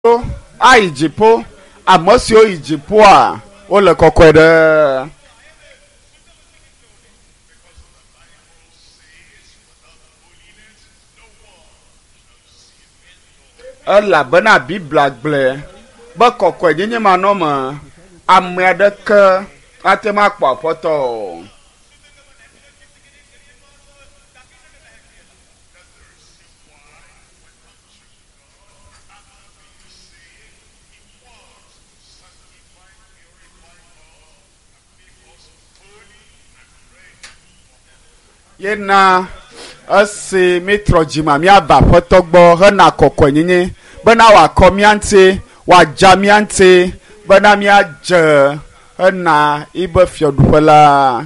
Ayi dziƒo ame siwo yi dziƒoa wole kɔkɔe ɖe. Elabena Biblia gblẽ be kɔkɔenyenye manɔme ame aɖeke ate ŋu akpɔ Aƒetɔ o. Yena esi mitrɔ dzima miava Aƒetɔ gbɔ hena kɔkɔenyenye bena wòakɔ mía ŋuti wòadza mía ŋuti bena míadze hena yibe fiaɖuƒe la.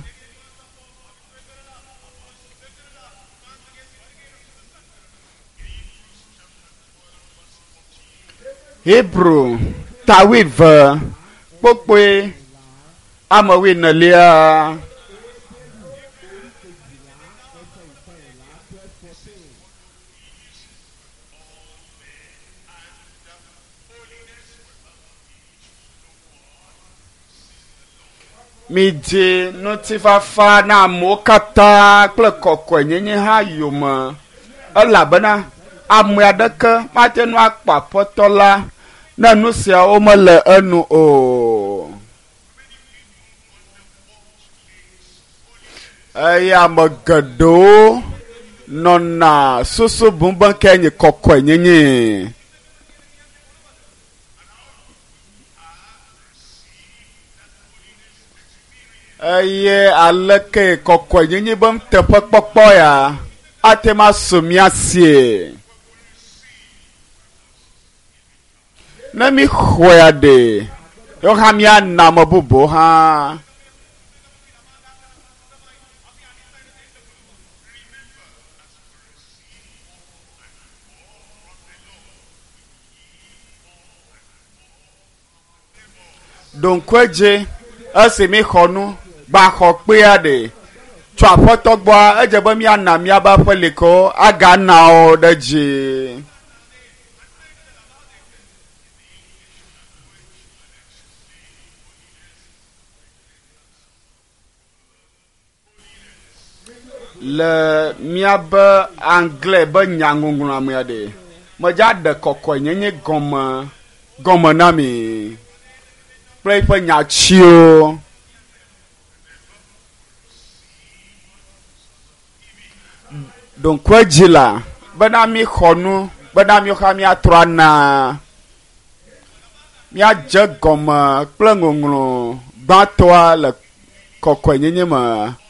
Hebrew tawuive kpokpoe ame wuinelia. Midzi ŋutifafa na amewo katã kple kɔkɔenyenye hã yome elabena ame aɖeke mate ŋu akpɔ Aƒetɔ la ne nu siawo mele enu o. Eye ame geɖewo nɔna susu bum be ke nye kɔkɔenyenye. Eye aleke kɔkɔenyenye be teƒe kpɔkpɔ ya ate ma so mía sie. Ne mi xɔe ɖe yɔ hã míana ame bubu hã. Donkɔedze esi mi xɔ nu gbaxɔ kpea ɖe tso Aƒetɔ gbɔa edze be míana míabe aƒelikɔ agana wo ɖe dzi. Le míabe anglais be nyaŋuŋlɔa mea ɖe medza ɖe kɔkɔenyenye gɔme na mi kple eƒe nyatsiwo. Donkɔedzi la bena mi xɔ nu bena mi xa miatrɔ ana miadze gɔme kple ŋɔŋlɔ gbãtɔa le kɔkɔenyenye me.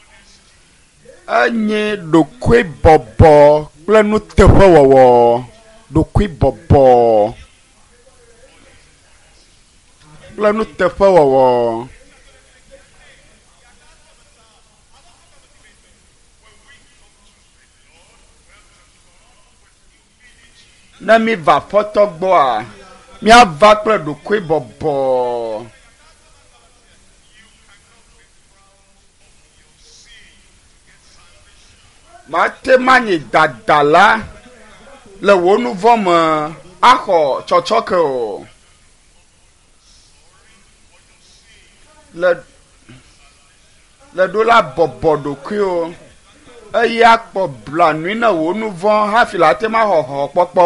Enye ɖokuibɔbɔ kple nuteƒewɔwɔ. Ɖokuibɔbɔ kple nuteƒewɔwɔ. Ne mi va Aƒetɔ gbɔa míava kple ɖokuibɔbɔ. Mate manyi dadala le wo nu vɔ me axɔ tsɔtsɔke o. Le ɖo la bɔbɔ ɖokuiwo eye akpɔ blanui ne wo nu vɔ hafi le ate ma xɔxɔ kpɔkpɔ.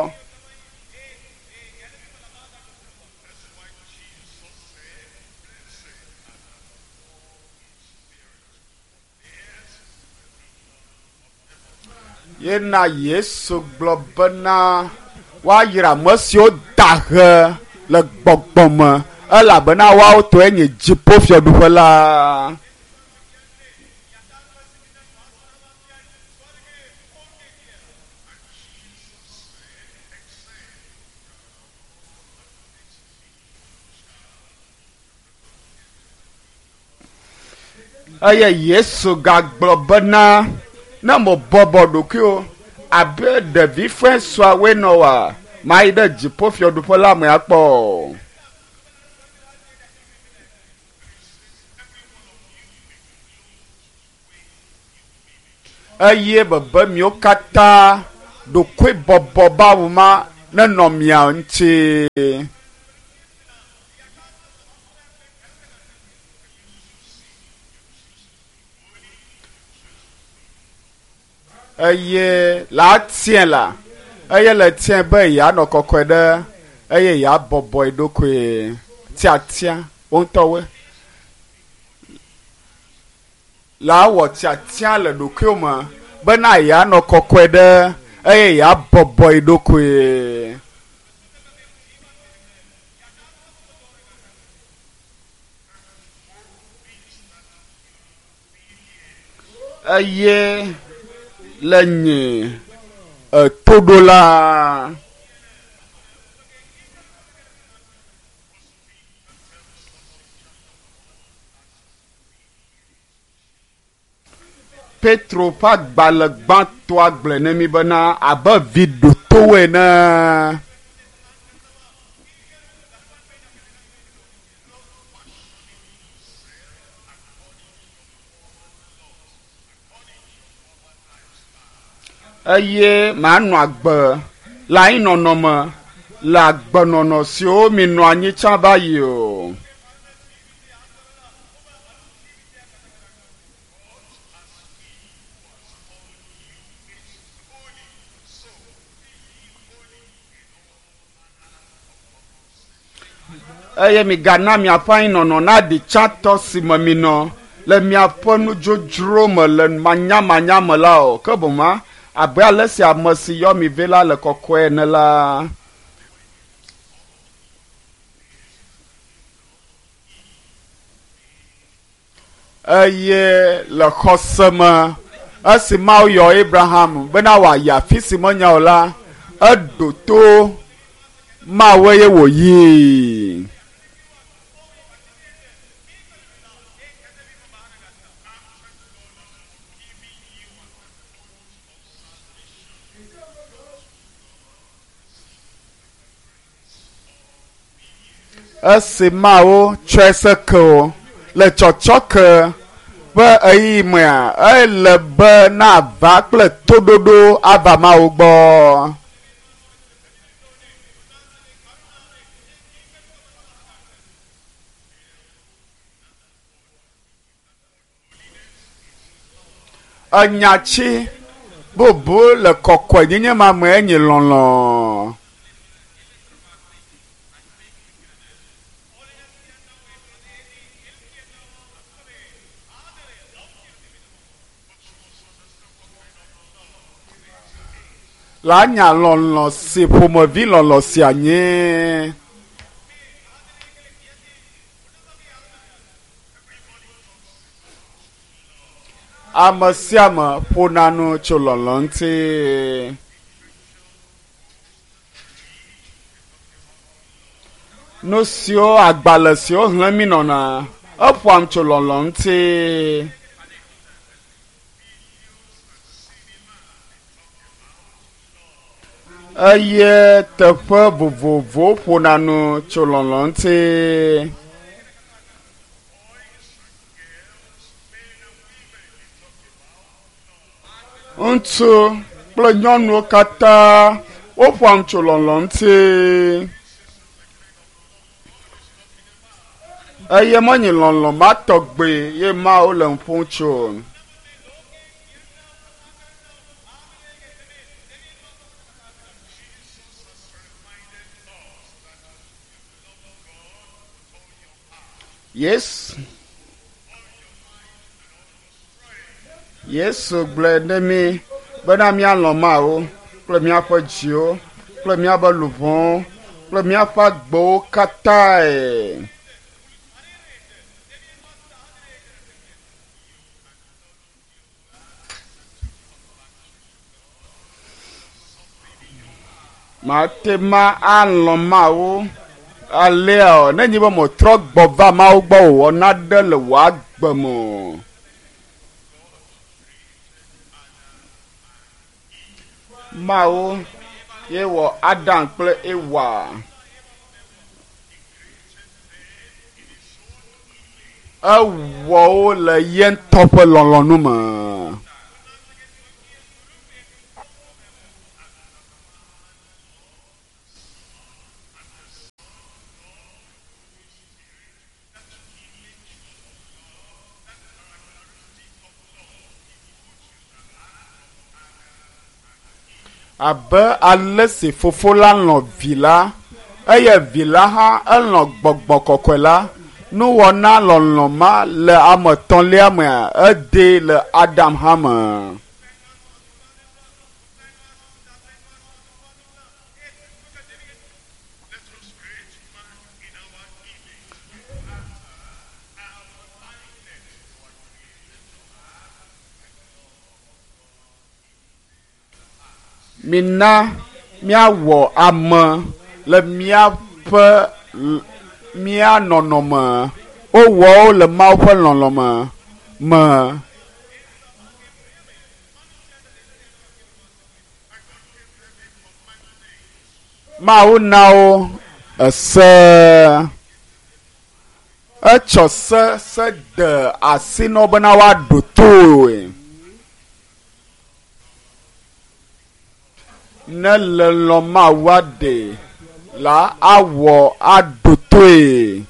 Yena Yesu gblɔ bena woayra ame siwo da he le gbɔgbɔ me elabena woawo tɔe nye dziƒo fiaɖuƒe la. Eye Yesu gagblɔ bena ne mo bɔbɔ ɖokuiwo abe ɖevi fɛn sɔawoe nɔ wa mayi ɖe dziƒo fiaɖuƒe la me akpɔ. Eye bebe miwo katã ɖokuibɔbɔ bawu ma ne nɔ mia ŋuti. Eye la tiɛ la eye le tiɛ be ya nɔ kɔkɔe ɖe eye ya bɔbɔ eɖokui tiatia wo ŋutɔwoe la wɔ tiatia le ɖokuiwo me bena ya nɔ kɔkɔe ɖe eye ya bɔbɔ eɖokui. Eye le nye toɖo la Petro ƒe agbalẽ gbãtɔ agblẽ ne mi bena abe vi ɖotowo ene. Eye manɔ agbe le anyinɔnɔ me le agbenɔnɔ siwo mi nɔ anyi tsã va yi o. Eye mi gana miaƒe anyinɔnɔ na ɖi tsãtɔ si me mi nɔ le miaƒe nudzodzro me le manyamanya me la o ke boma abe ale si ame si yɔ mi vɛ la le kɔkɔe ene la. Eye le xɔse me esi Mawu yɔ Abraham bena wòayi afi si menya o la eɖo to Mawu eye wòyi. Esi Mawu tsɔe se ke o le tsɔtsɔ ke ƒe eyi mea ele be na va kple toɖoɖo ava Mawu gbɔ. Enyatsi bubu le kɔkɔe nyenye ma me enyi lɔlɔ. La nya lɔlɔ si ƒomevi lɔlɔ sia nye. Ame sia ame ƒona nu tso lɔlɔ ŋuti. Nu siwo agbalẽ siwo hlẽ mi nɔna eƒoam tso lɔlɔ ŋuti. Eye teƒe vovovowo ƒona nu tso lɔlɔ ŋuti. Ŋutsu kple nyɔnuwo katã woƒoam tso lɔlɔ ŋuti. Eye menye lɔlɔ ma tɔgbe ye Mawu le ƒom tso. Yesu gblɔ ne mi bena míalɔ Mawu kple míaƒe dziwo kple míaƒe luʋɔwo kple míaƒe agbewo katãe. Mate ma alɔ Mawu alea o nenye be mo trɔ gbɔ va Mawu gbɔ o wɔ naɖe le wò agbe me o. Mawu ye wɔ Adam kple Ewa. Ewɔ wo le ye ŋutɔ ƒe lɔlɔ̃nu me. abe ale si fofo la lɔ vi la eye vi la hã elɔ gbɔgbɔ kɔkɔe la nuwɔna lɔlɔ ma le ame etɔ̃lia mea ede le Adam hã me. Mina miawɔ ame le miaƒe mia nɔnɔme wowɔ wo le Mawu ƒe lɔlɔme me. Mawu na wo ese etsɔ se de asi na wo bena woaɖo toe. Ne le lɔm Mawua ɖe la awɔ aɖo toe.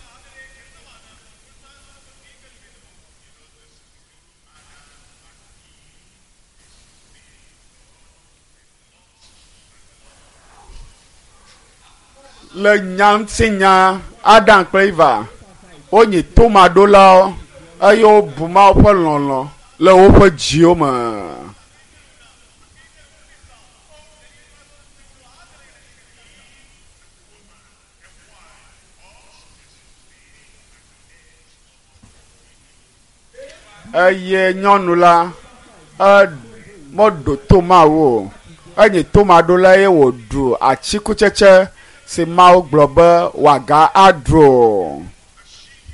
Le nyaŋtinya Adam kple Eva wonyi tomaɖolawo eye wobu Mawu ƒe lɔlɔ le woƒe dziwo me. Eye nyɔnu la mɔɖo to Mawu o enyi tomaɖola eye wòɖu atikutsetse si Mawu gblɔ be wòaga aɖu.